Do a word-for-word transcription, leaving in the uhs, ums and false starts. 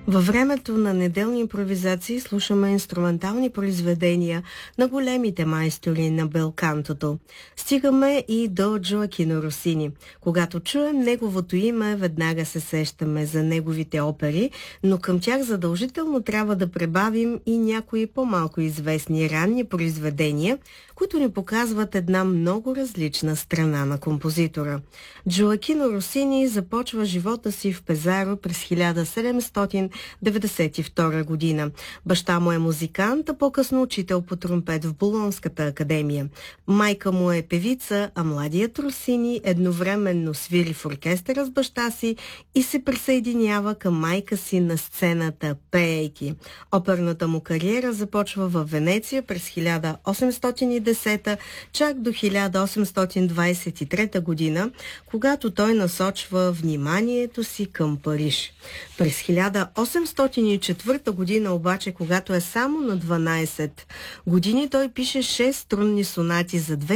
Във времето на неделни импровизации слушаме инструментални произведения на големите майстори на белкантото. Стигаме и до Джоакино Росини. Когато чуем неговото име, веднага се сещаме за неговите опери, но към тях задължително трябва да прибавим и някои по-малко известни ранни произведения, които ни показват една много различна страна на композитора. Джоакино Росини започва живота си в Пезаро през хиляда седемстотин деветдесет и втора година. Баща му е музикант, а по-късно учител по тромпет в Болонската академия. Майка му е певица, а младият Росини едновременно свири в оркестъра с баща си и се присъединява към майка си на сцената, пеейки. Оперната му кариера започва в Венеция през хиляда осемстотин и десета, чак до хиляда осемстотин двадесет и трета година, когато той насочва вниманието си към Париж. През хиляда осемстотин и четвърта година обаче, когато е само на дванадесет години, той пише шест струнни сонати за две